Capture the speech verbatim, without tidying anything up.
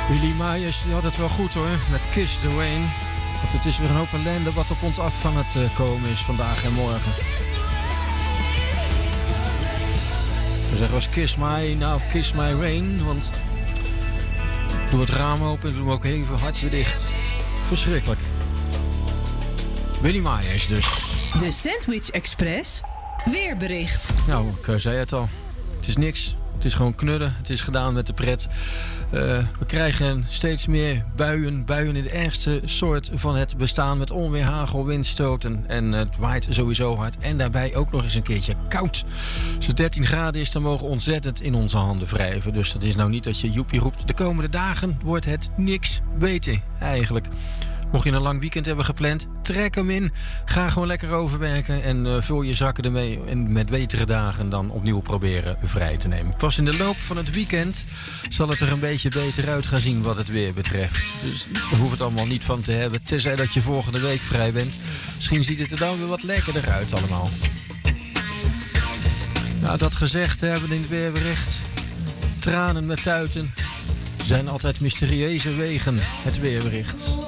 Willy Myers die had het wel goed hoor, met Kiss the Rain. Want het is weer een hoop ellende wat op ons af van het uh, komen is vandaag en morgen. We zeggen was Kiss My, nou Kiss My Rain. Want ik doe het raam open en doe hem ook even hard weer dicht. Verschrikkelijk. Willy Myers dus. De Sandwich Express weerbericht. Nou, ik uh, zei het al. Het is niks. Het is gewoon knudden. Het is gedaan met de pret. Uh, we krijgen steeds meer buien. Buien in de ergste soort van het bestaan. Met onweer, hagel, windstoten. En uh, het waait sowieso hard. En daarbij ook nog eens een keertje koud. Als het dertien graden is, dan mogen we ontzettend in onze handen wrijven. Dus dat is nou niet dat je joepie roept. De komende dagen wordt het niks beter eigenlijk. Mocht je een lang weekend hebben gepland, trek hem in. Ga gewoon lekker overwerken en uh, vul je zakken ermee. En met betere dagen dan opnieuw proberen vrij te nemen. Pas in de loop van het weekend zal het er een beetje beter uit gaan zien wat het weer betreft. Dus daar hoeft het allemaal niet van te hebben. Tenzij dat je volgende week vrij bent. Misschien ziet het er dan weer wat lekkerder uit allemaal. Nou, dat gezegd hebben we in het weerbericht. Tranen met tuiten zijn altijd mysterieuze wegen, het weerbericht.